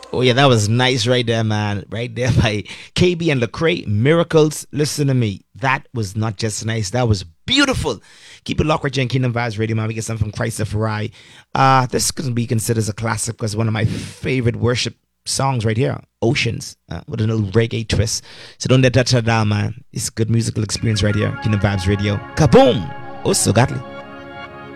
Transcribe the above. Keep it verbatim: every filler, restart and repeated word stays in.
Oh yeah, that was nice right there, man. Right there by K B and Lecrae. Miracles. Listen to me. That was not just nice. That was beautiful. Keep it locked right here in Kingdom Vibes Radio, man. We get something from Christ Farai. Uh, this could be considered as a classic because one of my favorite worship songs right here, Oceans, uh, with a little reggae twist. So don't let that shut down, man. It's a good musical experience right here. Kingdom Vibes Radio. Kaboom! Oh, so godly.